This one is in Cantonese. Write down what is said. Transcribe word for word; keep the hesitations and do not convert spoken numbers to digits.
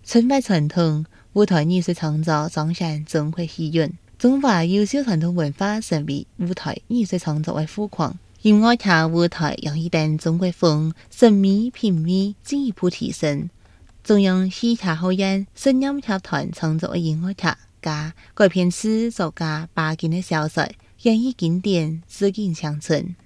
崇拜传统，舞台艺术创作彰显中华气韵。中华优秀传统文化成为舞台艺术创作的富矿。音乐剧舞台让一等中国风审美品味进一步提升。中央戏剧学院声音剧团创作的音乐剧，加改编自作家巴金的小说，演绎经典，致敬乡村。